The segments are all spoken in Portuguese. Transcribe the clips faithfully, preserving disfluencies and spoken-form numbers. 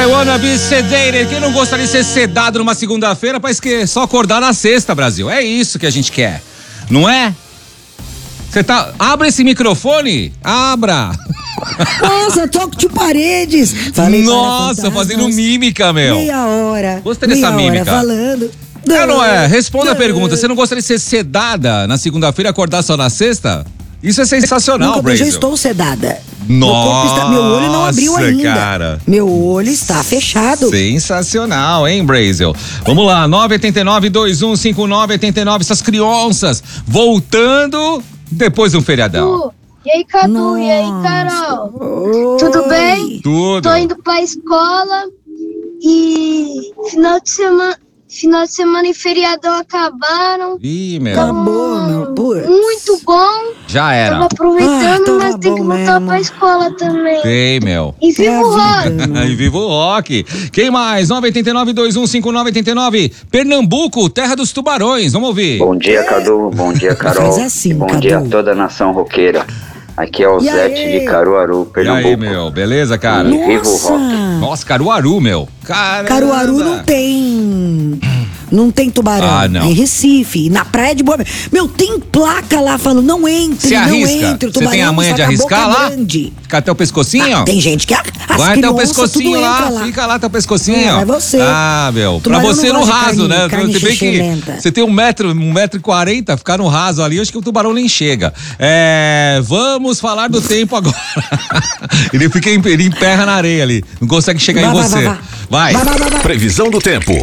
I wanna be sedated. Quem não gostaria de ser sedado numa segunda-feira pra esque... só acordar na sexta, Brasil? É isso que a gente quer, não é? Você tá... Abra esse microfone. Abra. Nossa, toco de paredes. Falei Nossa, fazendo mímica, meu. Meia hora. Gostei dessa meia mímica. Hora falando. É, não é? Responda a pergunta. Você não gostaria de ser sedada na segunda-feira e acordar só na sexta? Isso é sensacional, Nunca, eu já estou sedada. Nossa, meu, meu olho não abriu ainda. Cara. Meu olho está fechado. Sensacional, hein, Brasil? Vamos lá, nove oito nove, dois um cinco nove oito nove. Essas crianças voltando depois de um feriadão. Uh, e aí, Cadu? Nossa. E aí, Carol? Oi. Tudo bem? Tudo. Tô indo pra escola e final de semana... Final de semana e feriadão acabaram. Ih, meu. Acabou, meu. Putz. Muito bom. Já era. Tava aproveitando, ah, mas tem que voltar mesmo. Pra escola também. Tem, meu. E viva o rock. E viva o rock. Quem mais? nove oito nove, dois um cinco nove oito nove. Pernambuco, terra dos tubarões. Vamos ouvir. Bom dia, Cadu. Bom dia, Carol. Faz assim, e bom Cadu. dia a toda a nação roqueira. Aqui é o E Zete aí? de Caruaru, E Pernambuco. aí, meu? Beleza, cara? E viva o rock. Nossa, Caruaru, meu. Caramba. Caruaru não tem... Não tem tubarão. Ah, não. Em Recife, na praia de Boa. Meu, tem placa lá falando, não entre, Você não arrisca? entre. O Você tubarão tem a manha está de com a arriscar boca lá? grande. Fica até o pescocinho? Ah, tem gente que a, as Vai até o crianças, pescocinho tudo lá, entra lá, fica lá até o pescocinho. É, vai você. Ah, meu. Pra Tubarão você não no gosta de raso, carne, né? carne Você bem que xixelenta. você tem um metro, um metro e quarenta, ficar no raso ali, acho que o tubarão nem chega. É, vamos falar do tempo agora. Ele fica, ele emperra na areia ali, não consegue chegar Vai, em vai, você. vai, Vai. vai. Vai, vai, vai, vai. Previsão do tempo.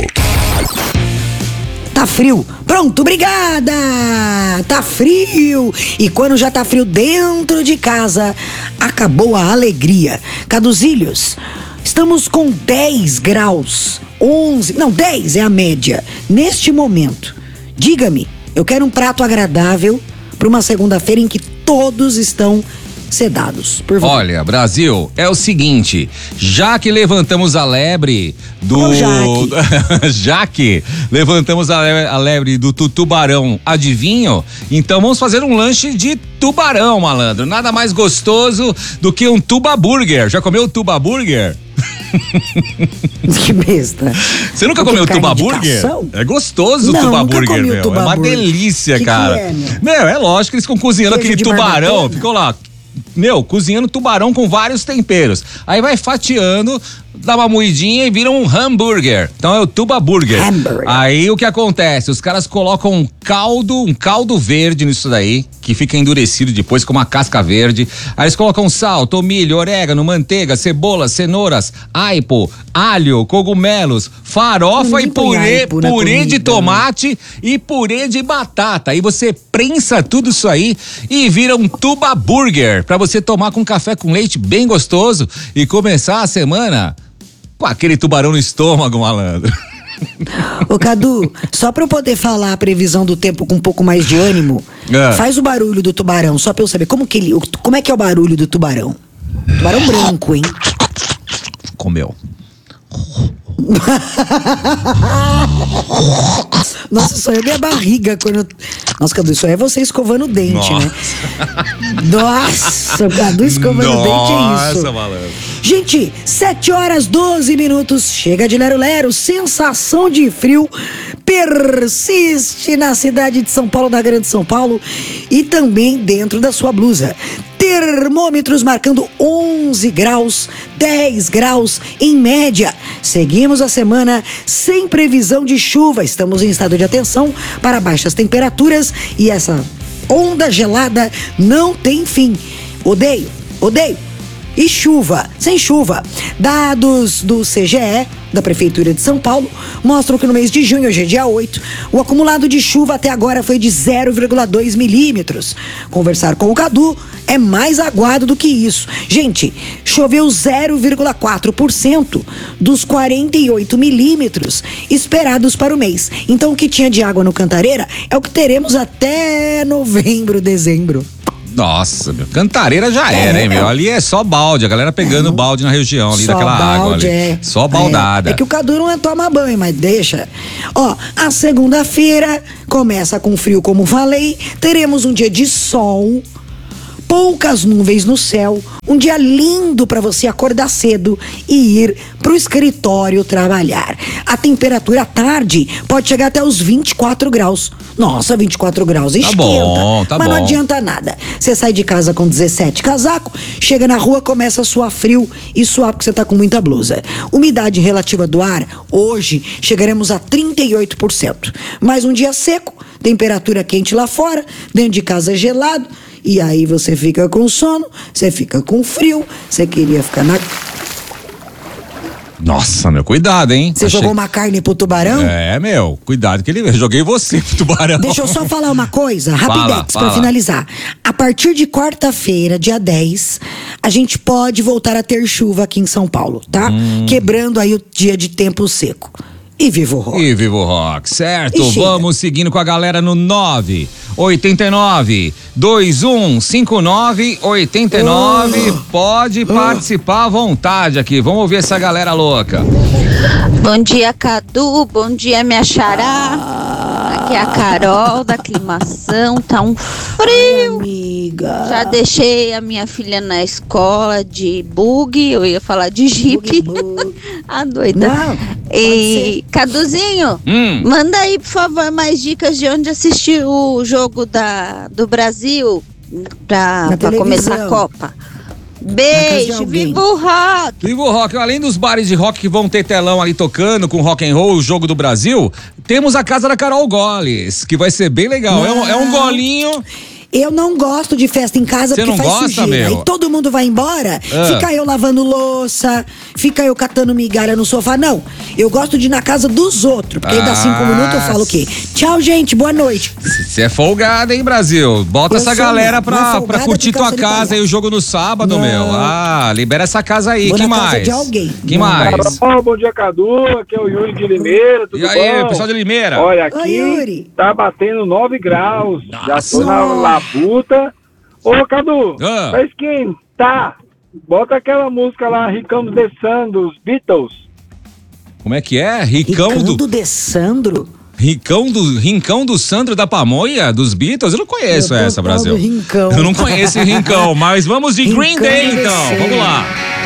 Tá frio. Pronto, obrigada. Tá frio. E quando já tá frio dentro de casa, acabou a alegria. Caduzilhos, estamos com dez graus. onze, não, dez é a média. Neste momento, diga-me, eu quero um prato agradável para uma segunda-feira em que todos estão sedados. Por favor. Olha, Brasil, é o seguinte, já que levantamos a lebre do... Ô, Jaque. já que levantamos a lebre, a lebre do tu- tubarão adivinho, então vamos fazer um lanche de tubarão, malandro. Nada mais gostoso do que um tuba burger. Já comeu tuba burger? Que besta. Você nunca Porque comeu carne tuba de burger? cação? É gostoso o Não, tuba nunca burger, comi o meu. tuba É uma burger. delícia, Que que cara. é, meu? Meu, é lógico que eles ficam cozinhando Queijo aquele de tubarão, barbatana? ficam lá, meu, cozinhando tubarão com vários temperos. Aí vai fatiando, dá uma moidinha e vira um hambúrguer. Então é o tuba burger. Hamburger. Aí o que acontece? Os caras colocam um caldo, um caldo verde nisso daí, que fica endurecido depois com uma casca verde. Aí eles colocam sal, tomilho, orégano, manteiga, cebola, cenouras, aipo, alho, cogumelos, farofa Ninguém e põe purê, aipo na purê de comida. tomate e purê de batata. Aí você prensa tudo isso aí e vira um tuba burger pra você tomar com café com leite bem gostoso e começar a semana com aquele tubarão no estômago, malandro. Ô Cadu, só pra eu poder falar a previsão do tempo com um pouco mais de ânimo, É. faz o barulho do tubarão, só pra eu saber como que ele, o- como é que é o barulho do tubarão. Tubarão branco, hein? Comeu. Nossa, isso aí é minha barriga quando eu... Nossa, Cadu, isso aí é você escovando o dente, Nossa. né? Nossa, Cadu escovando o dente é isso. Nossa, malandro. Gente, sete horas doze minutos, chega de lero-lero, sensação de frio persiste na cidade de São Paulo, na Grande São Paulo e também dentro da sua blusa. Termômetros marcando onze graus, dez graus em média. Seguimos a semana sem previsão de chuva. Estamos em estado de atenção para baixas temperaturas e essa onda gelada não tem fim. Odeio, odeio. E chuva, sem chuva. Dados do C G E, da Prefeitura de São Paulo, mostram que no mês de junho, hoje é dia oito, o acumulado de chuva até agora foi de zero vírgula dois milímetros. Conversar com o Cadu é mais aguado do que isso. Gente, choveu zero vírgula quatro por cento dos quarenta e oito milímetros esperados para o mês. Então o que tinha de água no Cantareira é o que teremos até novembro, dezembro. Nossa, meu. Cantareira já É, era, hein, meu? é. Ali é só balde, a galera pegando balde na região ali, Só daquela água balde, ali. é. Só baldada. É, é que o Cadu não é toma banho, mas deixa. Ó, a segunda-feira começa com frio, como falei. Teremos um dia de sol, poucas nuvens no céu, um dia lindo para você acordar cedo e ir pro escritório trabalhar. A temperatura à tarde pode chegar até os vinte e quatro graus. Nossa, vinte e quatro graus, esquenta. bom, tá mas bom. não adianta nada. Você sai de casa com dezessete casaco, chega na rua, começa a suar frio e suar porque você tá com muita blusa. Umidade relativa do ar, hoje chegaremos a trinta e oito por cento. Mais um dia seco, temperatura quente lá fora, dentro de casa gelado, e aí você fica com sono, você fica com frio, você queria ficar na... Nossa, meu, cuidado, hein? Você Achei- jogou uma carne pro tubarão? É, meu, cuidado que ele eu joguei você pro tubarão. Deixa eu só falar uma coisa, Fala, rapidex, pra fala. finalizar. A partir de quarta-feira, dia dez, a gente pode voltar a ter chuva aqui em São Paulo, tá? Hum. Quebrando aí o dia de tempo seco. E viva o rock. E viva o rock, certo? E chega. Vamos seguindo com a galera no nove oito nove, dois um cinco nove, oito nove. Pode participar à vontade aqui. Vamos ouvir essa galera louca. Bom dia, Cadu. Bom dia, minha xará. Aqui é a Carol da Aclimação. Tá um frio. Amiga. Já deixei a minha filha na escola de bug. Eu ia falar de Boogie, jipe. boogie. A doida. Não, E, Caduzinho, Hum. manda aí, por favor, mais dicas de onde assistir o jogo da, do Brasil pra, Na pra começar a televisão. Copa. de Beijo, alguém. viva o rock! Viva o rock. Além dos bares de rock que vão ter telão ali tocando com rock and roll, o jogo do Brasil, temos a casa da Carol Goles, que vai ser bem legal. É um, é um golinho. Eu não gosto de festa em casa Você porque não faz gosta, sujeira. meu? Aí todo mundo vai embora, Ah. fica eu lavando louça, fica eu catando migalha no sofá. Não, eu gosto de ir na casa dos outros. Porque aí dá cinco Ah. minutos eu falo o quê? Tchau, gente, boa noite. Você é folgada, hein, Brasil? Bota Eu essa sou, galera não. Não é pra, folgada, pra curtir tem tua calça de casa e palhaço. o jogo no sábado, Não. meu. Ah, libera essa casa aí. Vou Que na casa mais? de alguém. Que Não. mais? Oh, bom dia, Cadu. Aqui é o Yuri de Limeira. Tudo E aí, bom? pessoal de Limeira? Olha, Oi, aqui Yuri. tá batendo nove graus. Já Nossa. tô na labuta. Ô, Cadu, Ah. pra esquentar, bota aquela música lá, Ricamos Descendo, dos Beatles. Como é que é? Ricão Ricando do. de Sandro. Rincão do, Rincão do Sandro da Pamonha, dos Beatles? Eu não conheço Meu Deus, essa, tal do Brasil. Rincão. Eu não conheço esse Rincão, mas vamos de Green Rincão Day do então. Sandro. Vamos lá.